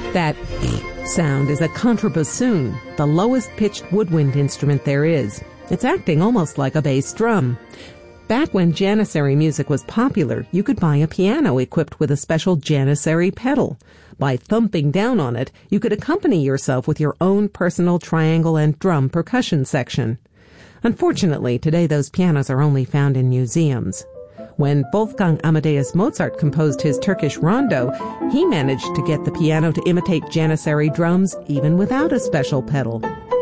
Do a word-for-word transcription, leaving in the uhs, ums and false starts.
That sound is a contrabassoon, the lowest pitched woodwind instrument there is. It's acting almost like a bass drum. Back when Janissary music was popular, you could buy a piano equipped with a special Janissary pedal. By thumping down on it, you could accompany yourself with your own personal triangle and drum percussion section. Unfortunately, today those pianos are only found in museums. When Wolfgang Amadeus Mozart composed his Turkish rondo, he managed to get the piano to imitate Janissary drums even without a special pedal.